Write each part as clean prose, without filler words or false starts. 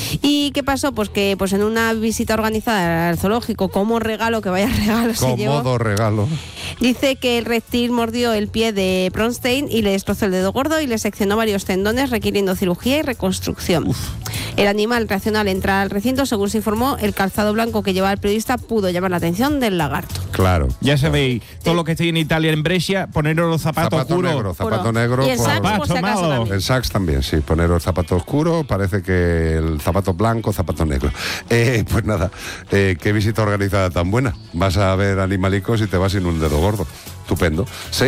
¿Y qué pasó? Pues que pues en una visita organizada al zoológico, como regalo, que vaya regalo se llevó. Cómodo regalo. Dice que el reptil mordió el pie de Bronstein y le destrozó el dedo gordo y le seccionó varios tendones, requiriendo cirugía y reconstrucción. Uf. El animal reaccionó al entrar al recinto. Según se informó, el calzado blanco que llevaba el periodista pudo llamar la atención del lagarto. Claro. Ya sabéis, todo lo que esté en Italia, en Brescia, poneros los zapatos oscuros. Zapato negro. Y el sax, por si acaso, también. El sax también, sí. Poneros zapato oscuro, parece que el zapato blanco, zapato negro. Pues nada, qué visita organizada tan buena. Vas a ver animalicos y te vas sin un dedo gordo. Estupendo.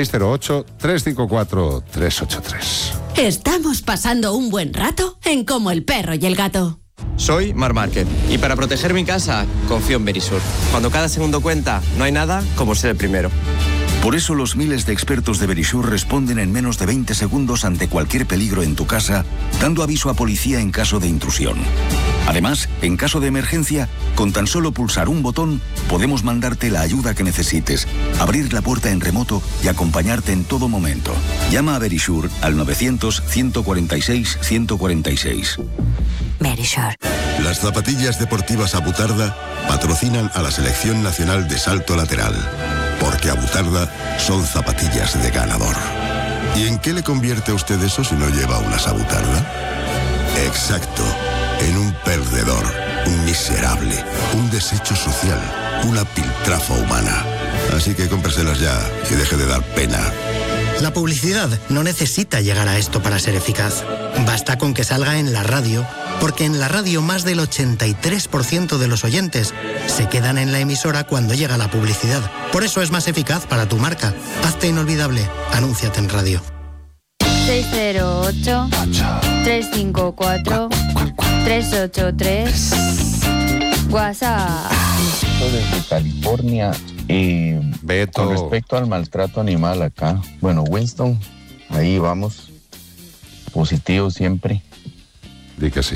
608-354-383. Estamos pasando un buen rato en Como el perro y el gato. Soy Mar Márquez y para proteger mi casa confío en Verisur. Cuando cada segundo cuenta, no hay nada como ser el primero. Por eso los miles de expertos de Verisur responden en menos de 20 segundos ante cualquier peligro en tu casa, dando aviso a policía en caso de intrusión. Además, en caso de emergencia, con tan solo pulsar un botón, podemos mandarte la ayuda que necesites, abrir la puerta en remoto y acompañarte en todo momento. Llama a Verisur al 900-146-146. Verisur. Las zapatillas deportivas Abutarda patrocinan a la Selección Nacional de Salto Lateral, porque Abutarda son zapatillas de ganador. ¿Y en qué le convierte a usted eso si no lleva unas Abutarda? Exacto, en un perdedor, un miserable, un desecho social, una piltrafa humana. Así que cómpreselas ya y deje de dar pena. La publicidad no necesita llegar a esto para ser eficaz. Basta con que salga en la radio, porque en la radio más del 83% de los oyentes se quedan en la emisora cuando llega la publicidad. Por eso es más eficaz para tu marca. Hazte inolvidable. Anúnciate en radio. 608-354-383. WhatsApp. Desde California. Beto. Con respecto al maltrato animal acá, bueno, Winston, ahí vamos, positivo siempre. Di que sí.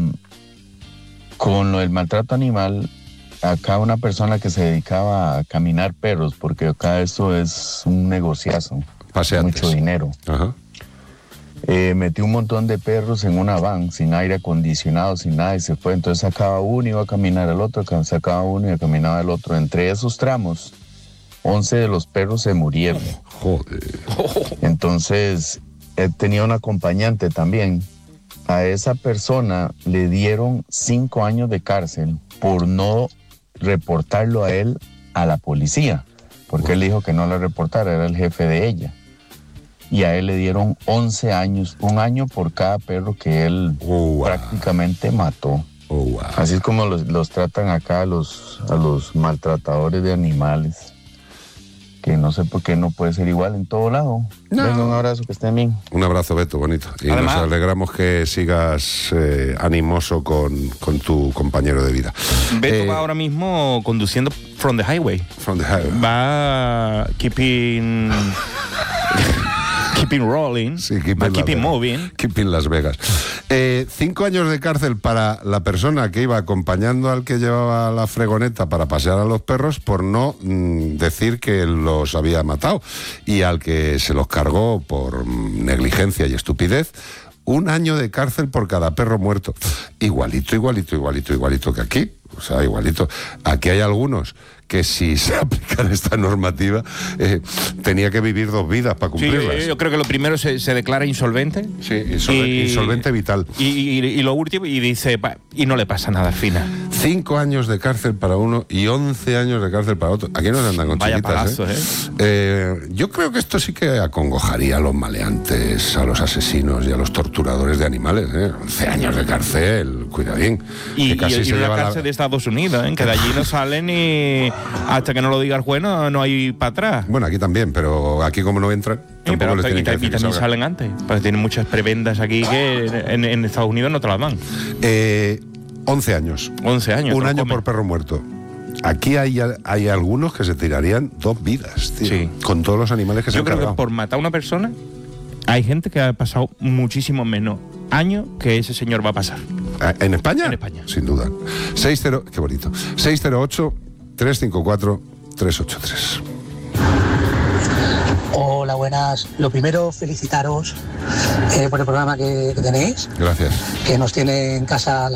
Con lo del maltrato animal, acá una persona que se dedicaba a caminar perros, porque acá eso es un negociazo, mucho dinero. Ajá. Metió un montón de perros en una van, sin aire acondicionado, sin nada, y se fue. Entonces sacaba uno, iba a caminar al otro, sacaba uno y caminaba al otro. Entre esos tramos, 11 de los perros se murieron. Joder. Entonces, él tenía un acompañante también. A esa persona le dieron 5 años de cárcel por no reportarlo a él a la policía, porque él dijo que no lo reportara, era el jefe de ella. Y a él le dieron 11 años, 1 año por cada perro que él prácticamente mató. Así es como los tratan acá a los maltratadores de animales. Que no sé por qué no puede ser igual en todo lado. No. Venga, un abrazo, que estén bien. Un abrazo, Beto, bonito. Y además, nos alegramos que sigas animoso con tu compañero de vida. Beto va ahora mismo conduciendo from the highway. Va keeping rolling, sí, keeping moving. Keeping Las Vegas. 5 años de cárcel para la persona que iba acompañando al que llevaba la fregoneta para pasear a los perros por no decir que los había matado. Y al que se los cargó por negligencia y estupidez, 1 año de cárcel por cada perro muerto. Igualito que aquí. O sea, igualito. Aquí hay algunos que si se aplican esta normativa tenía que vivir 2 vidas para cumplirlas. Sí, yo creo que lo primero se declara insolvente. Sí, insolvente vital. Y lo último, y dice, y no le pasa nada al final. 5 años de cárcel para uno y 11 años de cárcel para otro. Aquí no se andan con vaya chiquitas, palazo, yo creo que esto sí que acongojaría a los maleantes, a los asesinos y a los torturadores de animales. 11 años de cárcel, cuidadín. Y casi se una lleva cárcel de Estados Unidos, que de allí no salen y hasta que no lo diga el juez no hay para atrás. Bueno, aquí también, pero aquí como no entran, tampoco les tienen que decir que también salgan. salen antes, porque tienen muchas prebendas aquí que en Estados Unidos no te las dan. 11 años. 11 años. 1 año por perro muerto. Aquí hay algunos que se tirarían 2 vidas, tío, sí, con todos los animales que se han cargado. Yo creo que por matar a una persona hay gente que ha pasado muchísimo menos años que ese señor va a pasar. ¿En España? En España. Sin duda. Qué bonito. 608-354-383. Hola, buenas. Lo primero, felicitaros por el programa que tenéis. Gracias. Que nos tiene en casa